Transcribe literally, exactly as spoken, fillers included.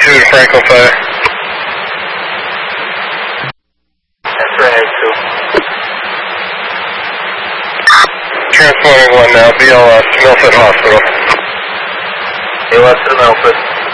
two to Franklin five. That's right, two. Transporting one now, B L S, Milford Hospital. B L S to Milford.